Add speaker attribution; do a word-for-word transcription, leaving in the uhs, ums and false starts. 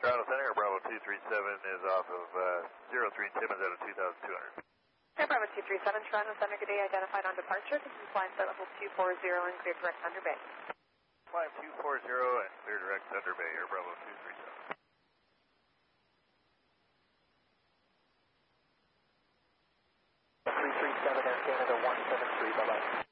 Speaker 1: Toronto Center, Air Bravo two three seven is off of uh, zero three Timmins out of two thousand two hundred.
Speaker 2: Air Bravo two three seven, Toronto Center, good day, identified on departure. This is flying flight level two four zero and clear direct Thunder Bay.
Speaker 1: Climb two four zero and clear direct Thunder Bay, Air Bravo two three seven.
Speaker 3: three three seven, Air Canada one seven three, bye-bye.